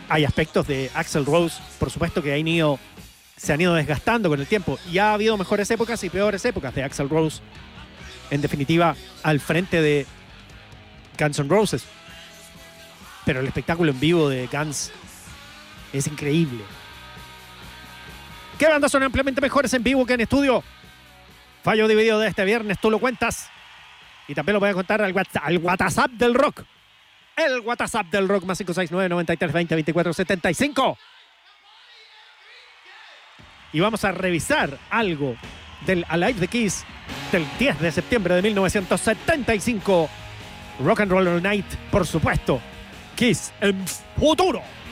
Hay aspectos de Axl Rose, por supuesto, que se han ido desgastando con el tiempo. Y ha habido mejores épocas y peores épocas de Axl Rose. En definitiva, al frente de Guns N' Roses. Pero el espectáculo en vivo de Guns es increíble. ¿Qué bandas son ampliamente mejores en vivo que en estudio? Fallo dividido de este viernes, tú lo cuentas. Y también lo voy a contar al WhatsApp del rock. El WhatsApp del rock más 569-9320-2475. Y vamos a revisar algo del Alive the Kiss del 10 de septiembre de 1975. Rock and Roll All Night, por supuesto. Kiss en futuro.